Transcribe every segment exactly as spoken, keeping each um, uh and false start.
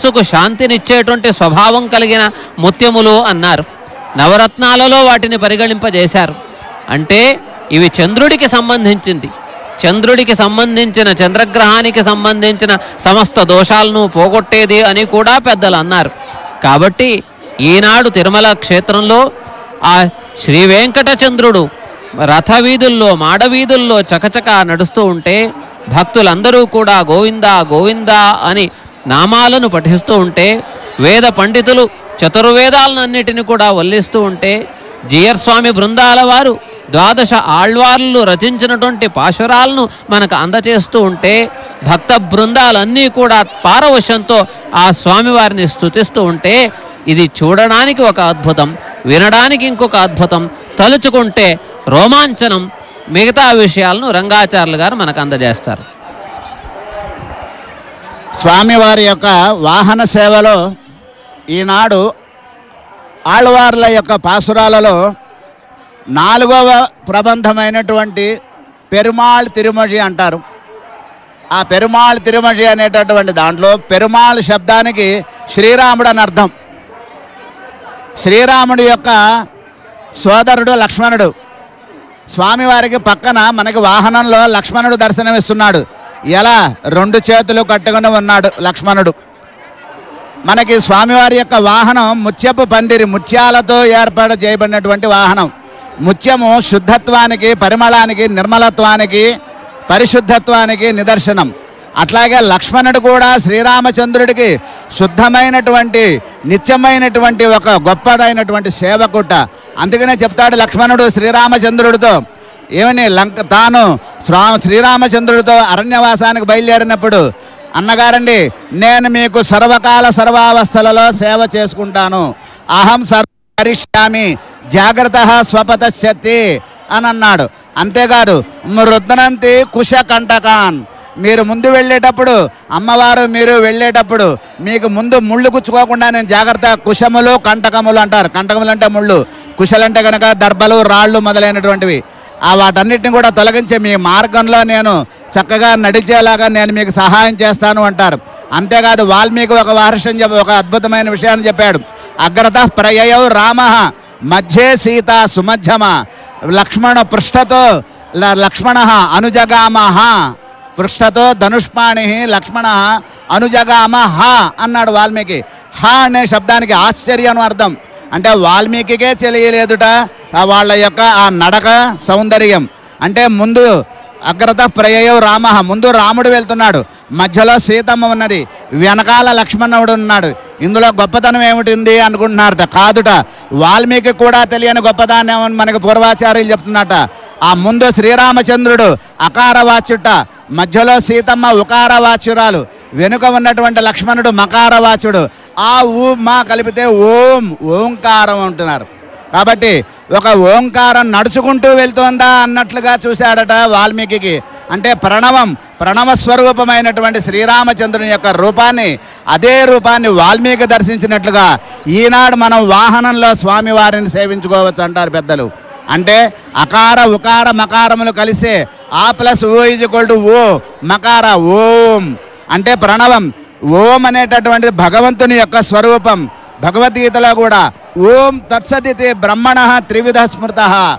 మనస్సుకు శాంతినిచ్చేటువంటి స్వభావం కలిగిన ముత్యములు అన్నారు. నవరత్నాలలో వాటిని పరిగణింపజేశారు. అంటే ఇవి చంద్రుడికి సంబంధించింది. చంద్రుడికి సంబంధించిన, చంద్రగ్రహానికి సంబంధించిన సమస్త దోషాలను పోగొట్టేది అని కూడా పెద్దలు అన్నారు. కాబట్టి ఈనాడు తిరుమల క్షేత్రంలో ఆ శ్రీ వెంకటచంద్రుడు రథవీధుల్లో, మాడవీధుల్లో చకచక నడుస్తూ ఉంటే భక్తులందరూ కూడా గోవిందా గోవిందా అని నామాలను పఠిస్తూ ఉంటే, వేద పండితులు చతుర్వేదాలన్నిటిని కూడా వల్లిస్తూ ఉంటే, జియర్ స్వామి బృందాల వారు ద్వాదశ ఆళ్వార్లు రచించినటువంటి పాశురాలను మనకు అందచేస్తూ ఉంటే, భక్త బృందాలన్నీ కూడా పారవశ్యంతో ఆ స్వామివారిని స్తుతిస్తూ ఉంటే, ఇది చూడడానికి ఒక అద్భుతం, వినడానికి ఇంకొక అద్భుతం, తలుచుకుంటే రోమాంచనం. మిగతా విషయాలను రంగాచార్యులు గారు మనకు అందజేస్తారు. స్వామివారి యొక్క వాహన సేవలో ఈనాడు ఆళ్వార్ల యొక్క పాసురాలలో నాలుగవ ప్రబంధమైనటువంటి పెరుమాళ్ తిరుమజి అంటారు. ఆ పెరుమాళ్ తిరుమజి అనేటటువంటి దాంట్లో పెరుమాళ్ శబ్దానికి శ్రీరాముడు అని అర్థం. శ్రీరాముడి యొక్క సోదరుడు లక్ష్మణుడు. స్వామివారికి పక్కన మనకి వాహనంలో లక్ష్మణుడు దర్శనమిస్తున్నాడు. ఎలా? రెండు చేతులు కట్టుకుని ఉన్నాడు లక్ష్మణుడు. మనకి స్వామివారి యొక్క వాహనం ముత్యపు పందిరి, ముత్యాలతో ఏర్పాటు చేయబడినటువంటి వాహనం. ముత్యము శుద్ధత్వానికి, పరిమళానికి, నిర్మలత్వానికి, పరిశుద్ధత్వానికి నిదర్శనం. అట్లాగే లక్ష్మణుడు కూడా శ్రీరామచంద్రుడికి శుద్ధమైనటువంటి, నిత్యమైనటువంటి ఒక గొప్పదైనటువంటి సేవకుట. అందుకనే చెప్తాడు లక్ష్మణుడు శ్రీరామచంద్రుడితో, ఏమని లంక తాను శ్రీరామచంద్రుడితో అరణ్యవాసానికి బయలుదేరినప్పుడు, అన్నగారండి నేను మీకు సర్వకాల సర్వావస్థలలో సేవ చేసుకుంటాను, అహం సర్వ కరిష్యామి జాగ్రత్త స్వపతశక్తి అని అన్నాడు. అంతేకాదు మృద్నంతి కుశ కంటకాన్, మీరు ముందు వెళ్ళేటప్పుడు, అమ్మవారు మీరు వెళ్ళేటప్పుడు మీకు ముందు ముళ్ళు గుచ్చుకోకుండా నేను జాగ్రత్త, కుశములు కంటకములు అంటారు. కంటకములు అంటే ముళ్ళు, కుశలంటే కనుక దర్భలు, రాళ్ళు మొదలైనటువంటివి. ఆ వాటన్నిటిని కూడా తొలగించి మీ మార్గంలో నేను చక్కగా నడిచేలాగా నేను మీకు సహాయం చేస్తాను అంటారు. అంతేకాదు వాల్మీకి ఒక మహర్షిని చెప్పి ఒక అద్భుతమైన విషయాన్ని చెప్పాడు. అగ్రత ప్రయయౌ రామ మధ్యే సీత సుమధ్యమ లక్ష్మణ పృష్ఠతో లక్ష్మణ అనుజగామహ, పృష్ఠతో ధనుష్పాణి లక్ష్మణ అనుజగామ హ అన్నాడు వాల్మీకి. హ అనే శబ్దానికి ఆశ్చర్యం అర్థం. అంటే వాల్మీకికే తెలియలేదుట వాళ్ళ యొక్క ఆ నడక సౌందర్యం. అంటే ముందు అగ్రత ప్రయయౌ రామ, ముందు రాముడు వెళ్తున్నాడు, మధ్యలో సీతమ్మ ఉన్నది, వెనకాల లక్ష్మణుడు ఉన్నాడు. ఇందులో గొప్పతనం ఏమిటింది అనుకుంటున్నారట. కాదుట, వాల్మీకి కూడా తెలియని గొప్పదాన్ని మనకి పూర్వాచార్యులు చెప్తున్నట. ఆ ముందు శ్రీరామచంద్రుడు అకారవాచ్యుట, మధ్యలో సీతమ్మ ఉకారవాచ్యురాలు, వెనుక ఉన్నటువంటి లక్ష్మణుడు మకారవాచుడు. ఆ ఊ మా కలిపితే ఓం, ఓంకారం అంటున్నారు. కాబట్టి ఒక ఓంకారం నడుచుకుంటూ వెళ్తోందా అన్నట్లుగా చూశాడట వాల్మీకి. అంటే ప్రణవం, ప్రణవ స్వరూపమైనటువంటి శ్రీరామచంద్రుని యొక్క రూపాన్ని, అదే రూపాన్ని వాల్మీకి దర్శించినట్లుగా ఈనాడు మనం వాహనంలో స్వామివారిని సేవించుకోవచ్చు అంటారు పెద్దలు. అంటే అకార ఉకార మకారములు కలిసే ఆ plus oh is equal to ఓ, మకార ఓం అంటే ప్రణవం. ఓం అనేటటువంటి భగవంతుని యొక్క స్వరూపం. భగవద్గీతలో కూడా ఓం తత్సదితి బ్రహ్మణ త్రివిధ స్మృత,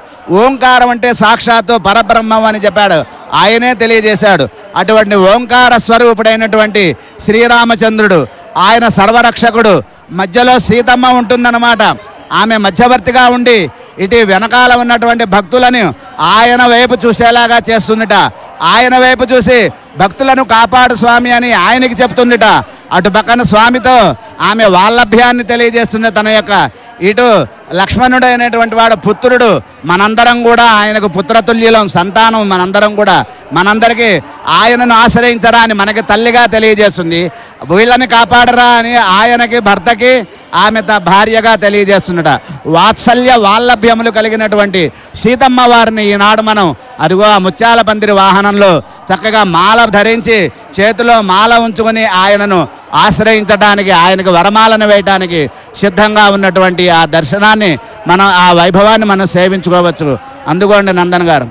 ఓంకారం అంటే సాక్షాత్తు పరబ్రహ్మం అని చెప్పాడు, ఆయనే తెలియజేశాడు. అటువంటి ఓంకార స్వరూపుడైనటువంటి శ్రీరామచంద్రుడు, ఆయన సర్వరక్షకుడు. మధ్యలో సీతమ్మ ఉంటుందన్నమాట. ఆమె మధ్యవర్తిగా ఉండి ఇటు వెనకాల ఉన్నటువంటి భక్తులను ఆయన వైపు చూసేలాగా చేస్తుందిట. ఆయన వైపు చూసి భక్తులను కాపాడు స్వామి అని ఆయనకి చెప్తుందిట. అటు పక్కన స్వామితో ఆమె వాల్లభ్యాన్ని తెలియజేస్తుంది తన యొక్క. ఇటు లక్ష్మణుడు అనేటువంటి వాడు పుత్రుడు, మనందరం కూడా ఆయనకు పుత్రతుల్యులం, సంతానం మనందరం కూడా. మనందరికీ ఆయనను ఆశ్రయించరా అని మనకి తల్లిగా తెలియజేస్తుంది. వీళ్ళని కాపాడరా అని ఆయనకి భర్తకి ఆమె త భార్యగా తెలియజేస్తున్నట. వాత్సల్య వాల్లభ్యములు కలిగినటువంటి సీతమ్మ వారిని ఈనాడు మనం అదిగో ఆ ముత్యాల పందిరి వాహనంలో చక్కగా మాల ధరించి చేతిలో మాల ఉంచుకొని ఆయనను ఆశ్రయించడానికి, ఆయనకు వరమాలను వేయటానికి సిద్ధంగా ఉన్నటువంటి ఆ దర్శనాన్ని మనం, ఆ వైభవాన్ని మనం సేవించుకోవచ్చు. అందుకోండి నందన్ గారు.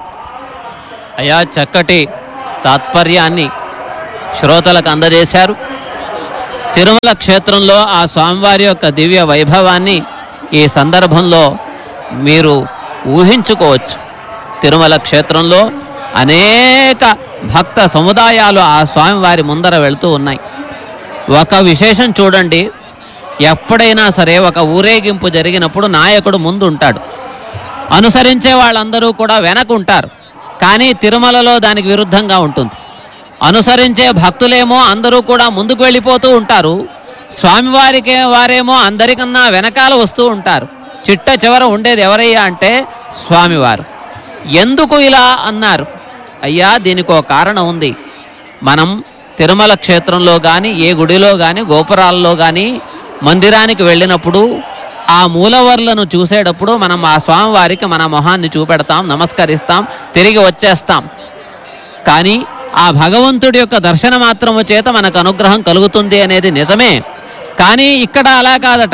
అయా చక్కటి తాత్పర్యాన్ని శ్రోతలకు అందజేశారు. తిరుమల క్షేత్రంలో ఆ స్వామివారి యొక్క దివ్య వైభవాన్ని ఈ సందర్భంలో మీరు ఊహించుకోవచ్చు. తిరుమల క్షేత్రంలో అనేక భక్త సముదాయాలు ఆ స్వామివారి ముందర వెళుతూ ఉన్నాయి. ఒక విశేషం చూడండి, ఎప్పుడైనా సరే ఒక ఊరేగింపు జరిగినప్పుడు నాయకుడు ముందు ఉంటాడు, అనుసరించే వాళ్ళందరూ కూడా వెనకుంటారు. కానీ తిరుమలలో దానికి విరుద్ధంగా ఉంటుంది. అనుసరించే భక్తులేమో అందరూ కూడా ముందుకు వెళ్ళిపోతూ ఉంటారు, స్వామివారికి వారేమో అందరికన్నా వెనకాల వస్తూ ఉంటారు. చిట్ట చివర ఉండేది ఎవరయ్యా అంటే స్వామివారు. ఎందుకు ఇలా అన్నారు? అయ్యా, దీనికి ఒక కారణం ఉంది. మనం తిరుమల క్షేత్రంలో కానీ ఏ గుడిలో కానీ గోపురాల్లో కానీ మందిరానికి వెళ్ళినప్పుడు ఆ మూలవర్లను చూసేటప్పుడు మనం ఆ స్వామివారికి మన మొహాన్ని చూపెడతాం, నమస్కరిస్తాం, తిరిగి వచ్చేస్తాం. కానీ ఆ భగవంతుడి యొక్క దర్శన మాత్రము చేత మనకు అనుగ్రహం కలుగుతుంది అనేది నిజమే. కానీ ఇక్కడ అలా కాదట.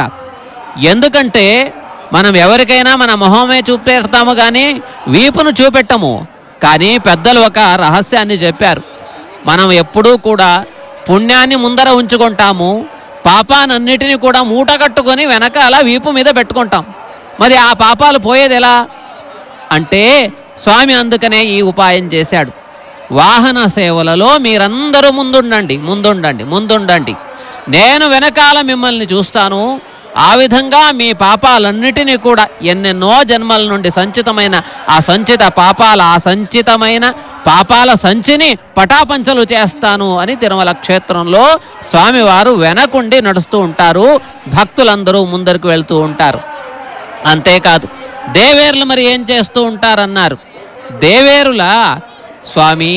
ఎందుకంటే మనం ఎవరికైనా మన మొహమే చూపెడతాము కానీ వీపును చూపెట్టము. కానీ పెద్దలు ఒక రహస్యాన్ని చెప్పారు. మనం ఎప్పుడూ కూడా పుణ్యాన్ని ముందర ఉంచుకుంటాము, పాపానన్నిటినీ కూడా మూట కట్టుకొని వెనకాల వీపు మీద పెట్టుకుంటాం. మరి ఆ పాపాలు పోయేది ఎలా అంటే స్వామి అందుకనే ఈ ఉపాయం చేశాడు. వాహన సేవలలో మీరందరూ ముందుండండి ముందుండండి ముందుండండి నేను వెనకాల మిమ్మల్ని చూస్తాను. ఆ విధంగా మీ పాపాలన్నిటినీ కూడా ఎన్నెన్నో జన్మల నుండి సంచితమైన ఆ సంచిత పాపాల ఆ సంచితమైన పాపాల సంచిని పటాపంచలు చేస్తాను అని తిరుమల క్షేత్రంలో స్వామివారు వెనకుండి నడుస్తూ ఉంటారు, భక్తులందరూ ముందరికి వెళ్తూ ఉంటారు. అంతేకాదు దేవేరులు మరి ఏం చేస్తూ ఉంటారన్నారు. దేవేరుల స్వామి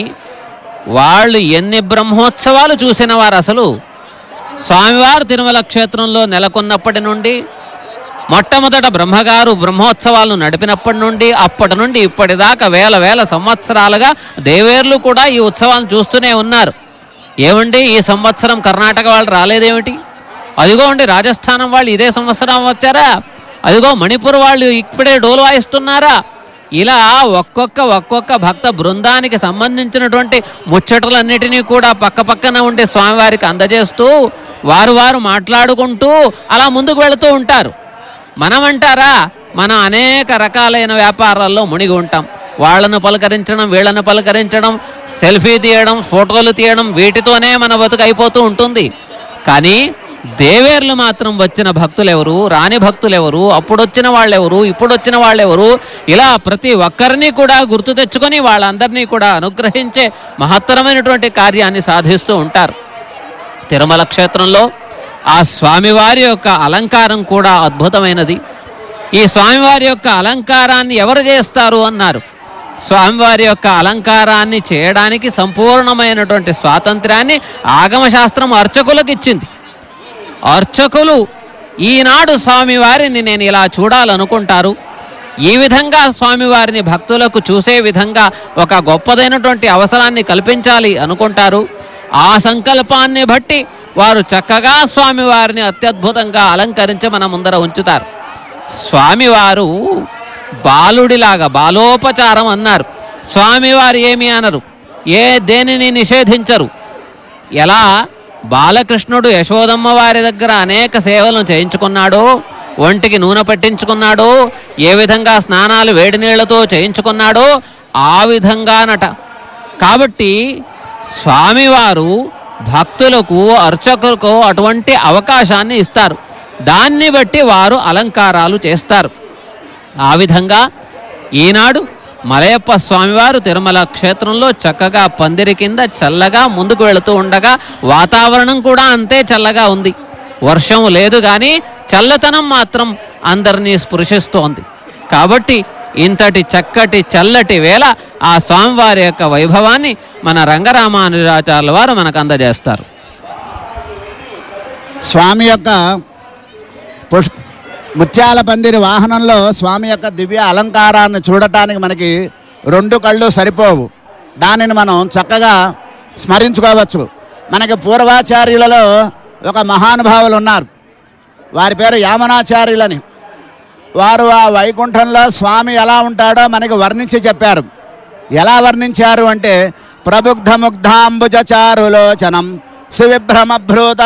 వాళ్ళు ఎన్ని బ్రహ్మోత్సవాలు చూసిన వారు. అసలు స్వామివారు తిరుమల క్షేత్రంలో నెలకొన్నప్పటి నుండి మొట్టమొదట బ్రహ్మగారు బ్రహ్మోత్సవాలను నడిపినప్పటి నుండి అప్పటి నుండి ఇప్పటిదాకా వేల వేల సంవత్సరాలుగా దేవేర్లు కూడా ఈ ఉత్సవాలను చూస్తూనే ఉన్నారు. ఏమండి, ఈ సంవత్సరం కర్ణాటక వాళ్ళు రాలేదేమిటి? అదిగో అండి రాజస్థానం వాళ్ళు ఇదే సంవత్సరం వచ్చారా? అదిగో మణిపూర్ వాళ్ళు ఇప్పుడే డోలు వాయిస్తున్నారా? ఇలా ఒక్కొక్క ఒక్కొక్క భక్త బృందానికి సంబంధించినటువంటి ముచ్చటలన్నిటినీ కూడా పక్క పక్కన ఉండే స్వామివారికి అందజేస్తూ వారు వారు మాట్లాడుకుంటూ అలా ముందుకు వెళుతూ ఉంటారు. మనమంటారా, మనం అనేక రకాలైన వ్యాపారాల్లో మునిగి ఉంటాం. వాళ్ళను పలకరించడం, వీళ్ళను పలకరించడం, సెల్ఫీ తీయడం, ఫోటోలు తీయడం, వీటితోనే మన బతుకు అయిపోతూ ఉంటుంది. కానీ దేవేర్లు మాత్రం వచ్చిన భక్తులు ఎవరు, రాని భక్తులు ఎవరు, అప్పుడొచ్చిన వాళ్ళెవరు, ఇప్పుడొచ్చిన వాళ్ళెవరు, ఇలా ప్రతి ఒక్కరిని కూడా గుర్తు తెచ్చుకొని వాళ్ళందరినీ కూడా అనుగ్రహించే మహత్తరమైనటువంటి కార్యాన్ని సాధిస్తూ ఉంటారు. తిరుమల క్షేత్రంలో ఆ స్వామివారి యొక్క అలంకారం కూడా అద్భుతమైనది. ఈ స్వామివారి యొక్క అలంకారాన్ని ఎవరు చేస్తారు అన్నారు. స్వామివారి యొక్క అలంకారాన్ని చేయడానికి సంపూర్ణమైనటువంటి స్వాతంత్ర్యాన్ని ఆగమశాస్త్రం అర్చకులకు ఇచ్చింది. అర్చకులు ఈనాడు స్వామివారిని నేను ఇలా చూడాలనుకుంటారు, ఈ విధంగా స్వామివారిని భక్తులకు చూసే విధంగా ఒక గొప్పదైనటువంటి అవసరాన్ని కల్పించాలి అనుకుంటారు. ఆ సంకల్పాన్ని బట్టి వారు చక్కగా స్వామివారిని అత్యద్భుతంగా అలంకరించి మన ముందర ఉంచుతారు. స్వామివారు బాలుడిలాగా బాలోపచారం అన్నారు. స్వామివారు ఏమి అనరు, ఏ దేనిని నిషేధించరు. ఎలా బాలకృష్ణుడు యశోదమ్మ వారి దగ్గర అనేక సేవలను చేయించుకున్నాడో, ఒంటికి నూనె పట్టించుకున్నాడో, ఏ విధంగా స్నానాలు వేడి నీళ్లతో చేయించుకున్నాడో ఆ విధంగానట. కాబట్టి స్వామివారు భక్తులకు అర్చకులకు అటువంటి అవకాశాన్ని ఇస్తారు. దాన్ని బట్టి వారు అలంకారాలు చేస్తారు. ఆ విధంగా ఈనాడు మలయప్ప స్వామివారు తిరుమల క్షేత్రంలో చక్కగా పందిరి కింద చల్లగా ముందుకు వెళుతూ ఉండగా వాతావరణం కూడా అంతే చల్లగా ఉంది. వర్షం లేదు కానీ చల్లతనం మాత్రం అందరినీ స్పృశిస్తోంది. కాబట్టి ఇంతటి చక్కటి చల్లటి వేళ ఆ స్వామివారి యొక్క వైభవాన్ని మన రంగరామానుజాచార్యుల వారు మనకు అందజేస్తారు. స్వామి యొక్క పుష్ప ముత్యాల పందిరి వాహనంలో స్వామి యొక్క దివ్య అలంకారాన్ని చూడటానికి మనకి రెండు కళ్ళు సరిపోవు. దానిని మనం చక్కగా స్మరించుకోవచ్చు. మనకి పూర్వాచార్యులలో ఒక మహానుభావులు ఉన్నారు, వారి పేరు యామనాచార్యులని. వారు ఆ వైకుంఠంలో స్వామి ఎలా ఉంటాడో మనకి వర్ణించి చెప్పారు. ఎలా వర్ణించారు అంటే, ప్రబుద్ధ ముగ్ధాంబుజ చారులోచనం సువిభ్రమభ్రూత